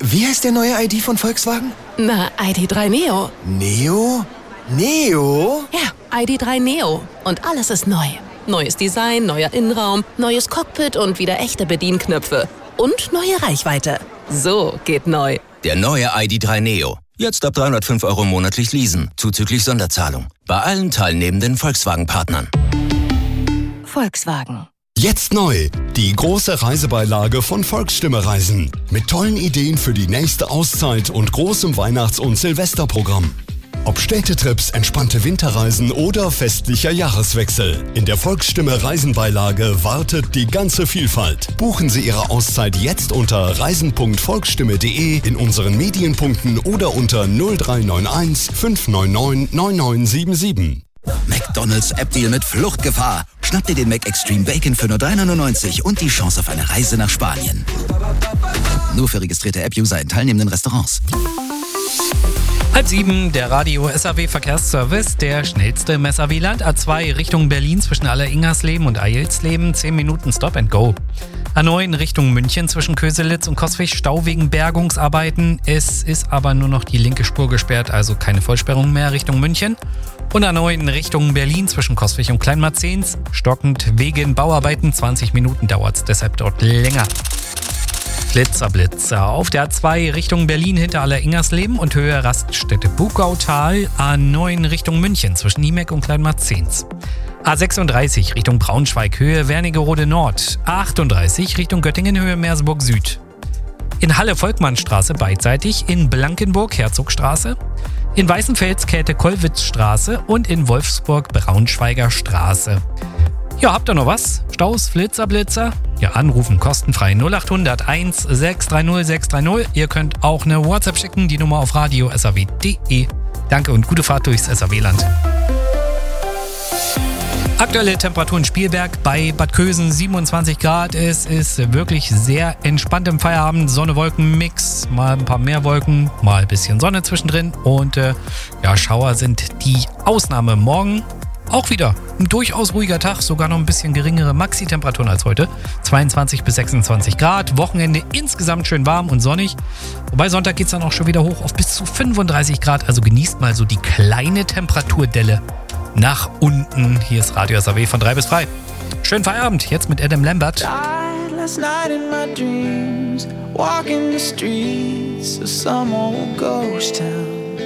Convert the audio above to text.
Wie heißt der neue ID von Volkswagen? Na, ID.3 Neo. Neo? Neo? Ja, ID.3 Neo. Und alles ist neu. Neues Design, neuer Innenraum, neues Cockpit und wieder echte Bedienknöpfe. Und neue Reichweite. So geht neu. Der neue ID.3 Neo. Jetzt ab 305 € monatlich leasen, zuzüglich Sonderzahlung. Bei allen teilnehmenden Volkswagen-Partnern. Volkswagen. Jetzt neu, die große Reisebeilage von Volksstimme Reisen. Mit tollen Ideen für die nächste Auszeit und großem Weihnachts- und Silvesterprogramm. Ob Städtetrips, entspannte Winterreisen oder festlicher Jahreswechsel. In der Volksstimme Reisenbeilage wartet die ganze Vielfalt. Buchen Sie Ihre Auszeit jetzt unter reisen.volksstimme.de, in unseren Medienpunkten oder unter 0391 599 9977. McDonald's App-Deal mit Fluchtgefahr. Schnapp dir den Mac Extreme Bacon für nur 3,99 € und die Chance auf eine Reise nach Spanien. Nur für registrierte App-User in teilnehmenden Restaurants. 6:30, der Radio SAW Verkehrsservice, der schnellste SAW-Land. A2 Richtung Berlin zwischen Aller-Ingersleben und Eilsleben, 10 Minuten Stop and Go. A9 Richtung München zwischen Köselitz und Coswig, Stau wegen Bergungsarbeiten. Es ist aber nur noch die linke Spur gesperrt, also keine Vollsperrung mehr Richtung München. Und A9 Richtung Berlin zwischen Coswig und Kleinmarzens, stockend wegen Bauarbeiten, 20 Minuten dauert es deshalb dort länger. Blitzer. Auf der A2 Richtung Berlin hinter Aller-Ingersleben und Höhe Raststätte Bugautal. A9 Richtung München zwischen Niemeck und Kleinmarzens. A36 Richtung Braunschweig, Höhe Wernigerode Nord. A38 Richtung Göttingen, Höhe Merseburg Süd. In Halle Volkmannstraße beidseitig, in Blankenburg Herzogstraße. In Weißenfels Käthe Kollwitzstraße und in Wolfsburg Braunschweiger Straße. Ja, habt ihr noch was? Staus, Blitzer? Ja, anrufen, kostenfrei 0800 1 630 630. Ihr könnt auch eine WhatsApp schicken, die Nummer auf radio.saw.de. Danke und gute Fahrt durchs SAW-Land. Aktuelle Temperatur in Spielberg bei Bad Kösen 27 Grad. Es ist wirklich sehr entspannt im Feierabend. Sonne-Wolken-Mix, mal ein paar mehr Wolken, mal ein bisschen Sonne zwischendrin. Und Schauer sind die Ausnahme. Morgen auch wieder ein durchaus ruhiger Tag, sogar noch ein bisschen geringere Maxi-Temperaturen als heute. 22 bis 26 Grad, Wochenende insgesamt schön warm und sonnig. Wobei Sonntag geht es dann auch schon wieder hoch auf bis zu 35 Grad, also genießt mal so die kleine Temperaturdelle nach unten. Hier ist Radio SAW von 3 bis 3. Schönen Feierabend, jetzt mit Adam Lambert. Last night in my dreams, walking the streets of some old ghost town.